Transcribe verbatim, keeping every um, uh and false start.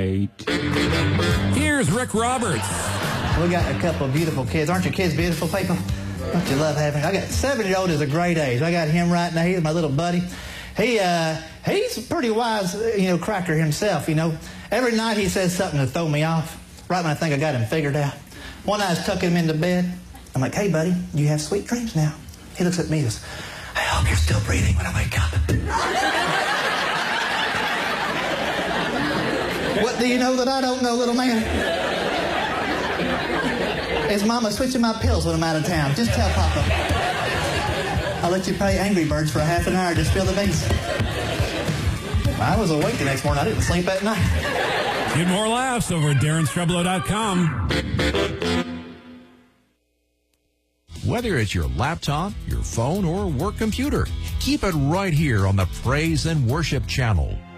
right. Here's Rick Roberts. We got a couple of beautiful kids. Aren't your kids beautiful people? Don't you love having? I got seven-year-old is a great age. I got him right now. He's my little buddy. He uh, he's a pretty wise, you know, cracker himself. You know, every night he says something to throw me off. Right when I think I got him figured out. One night I was tucking him into bed. I'm like, "Hey, buddy, you have sweet dreams now." He looks at me and goes, "I hope you're still breathing when I wake up." What do you know that I don't know, little man? His mama switching my pills when I'm out of town. Just tell Papa. I'll let you play Angry Birds for a half an hour. Just spill the beans. I was awake the next morning. I didn't sleep at night. Get more laughs over at Darren Streblow dot com. Whether it's your laptop, your phone, or work computer, keep it right here on the Praise and Worship Channel.